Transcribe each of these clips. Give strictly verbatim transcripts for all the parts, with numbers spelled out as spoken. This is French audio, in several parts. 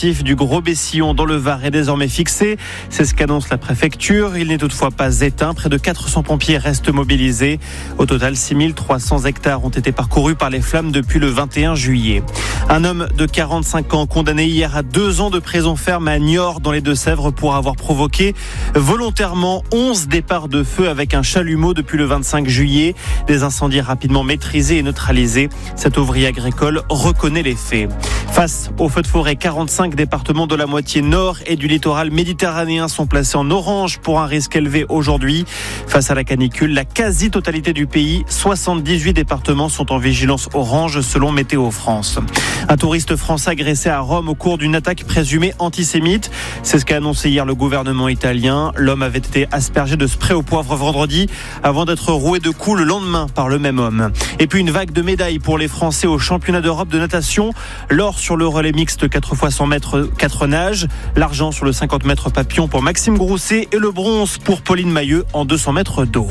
préventif du Gros Bessillon dans le Var est désormais fixé. C'est ce qu'annonce la préfecture. Il n'est toutefois pas éteint. Près de quatre cents pompiers restent mobilisés. Au total, six mille trois cents hectares ont été parcourus par les flammes depuis le vingt et un juillet. Un homme de quarante-cinq ans condamné hier à deux ans de prison ferme à Niort dans les Deux-Sèvres pour avoir provoqué volontairement onze départs de feu avec un chalumeau depuis le vingt-cinq juillet. Des incendies rapidement maîtrisés et neutralisés. Cet ouvrier agricole reconnaît les faits. Face aux feux de forêt, quarante-cinq départements de la moitié nord et du littoral méditerranéen sont placés en orange pour un risque élevé aujourd'hui. Face à la canicule, la quasi-totalité du pays, soixante-dix-huit départements sont en vigilance orange selon Météo France. Un touriste français agressé à Rome au cours d'une attaque présumée antisémite. C'est ce qu'a annoncé hier le gouvernement italien. L'homme avait été aspergé de spray au poivre vendredi avant d'être roué de coups le lendemain par le même homme. Et puis une vague de médailles pour les Français au championnat d'Europe de natation. L'or sur le relais mixte quatre fois cent mètres, quatre nages. L'argent sur le cinquante mètres papillon pour Maxime Grousset et le bronze pour Pauline Mailleux en deux cents mètres d'eau.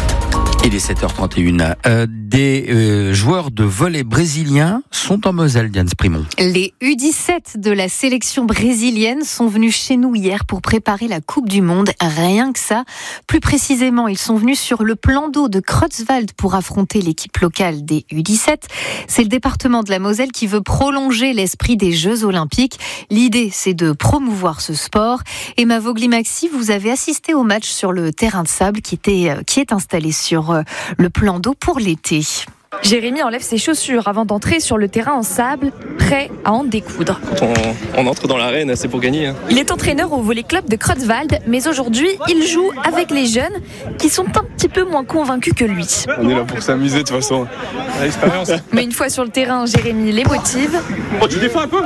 Il est sept heures trente et une. Euh, des euh, joueurs de volley brésiliens sont en Moselle, Diane Sprimont. Les U dix-sept de la sélection brésilienne sont venus chez nous hier pour préparer la Coupe du Monde. Rien que ça. Plus précisément, ils sont venus sur le plan d'eau de Creutzwald pour affronter l'équipe locale des U dix-sept. C'est le département de la Moselle qui veut prolonger l'esprit des Jeux Olympiques. L'idée, c'est de promouvoir ce sport. Emma Vogli-Maxi, vous avez assisté au match sur le terrain de sable qui, était, qui est installé sur le plan d'eau pour l'été. Jérémy enlève ses chaussures avant d'entrer sur le terrain en sable, prêt à en découdre. On, on entre dans l'arène, c'est pour gagner. Hein. Il est entraîneur au volley club de Creutzwald, mais aujourd'hui, il joue avec les jeunes qui sont un petit peu moins convaincus que lui. On est là pour s'amuser de toute façon. L'expérience. Mais une fois sur le terrain, Jérémy les motive. Oh, tu défends un peu.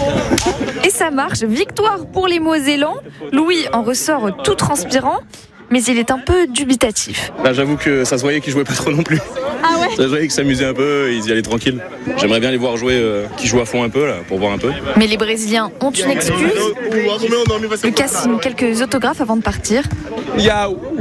Et ça marche, victoire pour les Mosellans. Louis en ressort tout transpirant. Mais il est un peu dubitatif. Là, j'avoue que ça se voyait qu'ils jouaient pas trop non plus. Ah ouais ? Ça se voyait qu'ils s'amusaient un peu, ils y allaient tranquilles. J'aimerais bien les voir jouer, euh, qu'ils jouent à fond un peu, là, pour voir un peu. Mais les Brésiliens ont une excuse. Lucas signe quelques autographes avant de partir. On est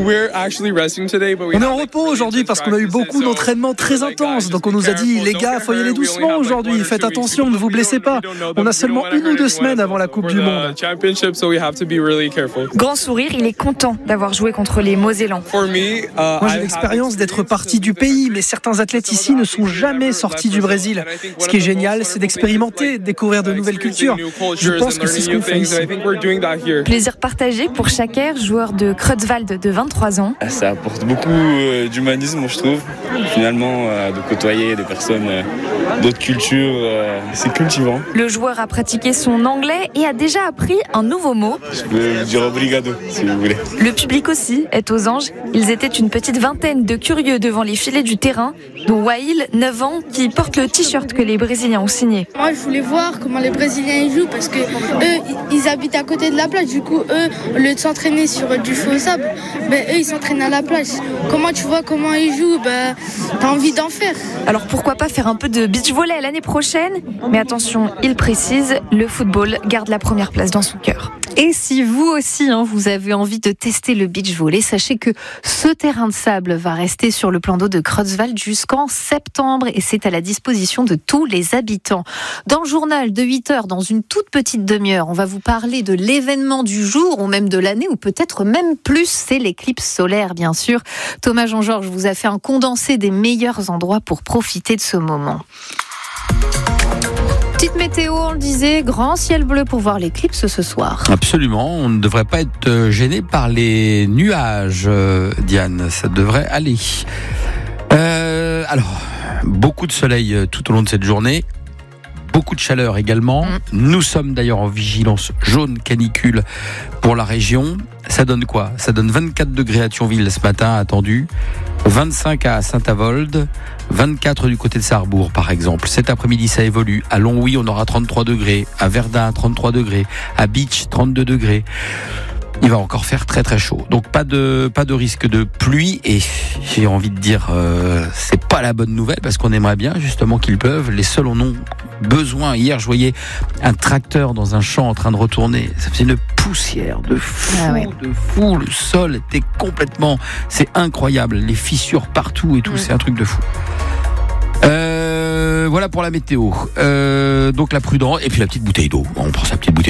en repos aujourd'hui parce qu'on a eu beaucoup d'entraînements très intenses. Donc on nous a dit, les gars, faut y aller doucement aujourd'hui. Faites attention, ne vous blessez pas. On a seulement une ou deux semaines avant la Coupe du Monde. Grand sourire, il est content d'avoir joué contre les Mosellans. Moi j'ai l'expérience d'être parti du pays, mais certains athlètes ici ne sont jamais sortis du Brésil. Ce qui est génial, c'est d'expérimenter, de découvrir de nouvelles cultures. Je pense que c'est ce qu'on fait ici. Plaisir partagé pour Shaker, joueur de Creutzwald de vingt-trois ans. Ça apporte beaucoup euh, d'humanisme, je trouve. Finalement, euh, de côtoyer des personnes euh, d'autres cultures, euh, c'est cultivant. Le joueur a pratiqué son anglais et a déjà appris un nouveau mot. Je peux vous dire obrigado, si vous voulez. Le public aussi est aux anges. Ils étaient une petite vingtaine de curieux devant les filets du terrain, dont Wail, neuf ans, qui porte le t-shirt que les Brésiliens ont signé. Moi, je voulais voir comment les Brésiliens jouent parce que eux, ils habitent à côté de la plage. Du coup, eux, au lieu de s'entraîner sur du faux sable, ben, eux, ils s'entraînent à la plage. Comment tu vois comment ils jouent, ben, t'as envie d'en faire. Alors pourquoi pas faire un peu de beach volley l'année prochaine ? Mais attention, il précise, le football garde la première place dans son cœur. Et si vous aussi, hein, vous avez envie de tester le beach volley, sachez que ce terrain de sable va rester sur le plan d'eau de Creutzwald jusqu'en septembre et c'est à la disposition de tous les habitants. Dans le journal de huit heures, dans une toute petite demi-heure, on va vous parler de l'événement du jour ou même de l'année ou peut-être même plus, c'est l'éclipse solaire bien sûr. Thomas Jean-Georges vous a fait un condensé des meilleurs endroits pour profiter de ce moment. Petite météo, on le disait, grand ciel bleu pour voir l'éclipse ce soir. Absolument, on ne devrait pas être gêné par les nuages, euh, Diane, ça devrait aller. Euh, alors, beaucoup de soleil tout au long de cette journée. Beaucoup de chaleur également. Mmh. Nous sommes d'ailleurs en vigilance jaune canicule pour la région. Ça donne quoi ? Ça donne vingt-quatre degrés à Thionville ce matin attendu, vingt-cinq à Saint-Avold, vingt-quatre du côté de Sarrebourg par exemple. Cet après-midi ça évolue. À Longwy on aura trente-trois degrés, à Verdun trente-trois degrés, à Beach trente-deux degrés. Il va encore faire très très chaud. Donc pas de pas de risque de pluie et j'ai envie de dire euh, c'est pas la bonne nouvelle parce qu'on aimerait bien justement qu'ils peuvent. Les sols en ont besoin. Hier je voyais un tracteur dans un champ en train de retourner. Ça faisait une poussière de fou, ah ouais. de fou. Le sol était complètement, c'est incroyable. Les fissures partout et tout, mmh. c'est un truc de fou. Euh, voilà pour la météo. Euh, donc la prudence et puis la petite bouteille d'eau. On prend sa petite bouteille.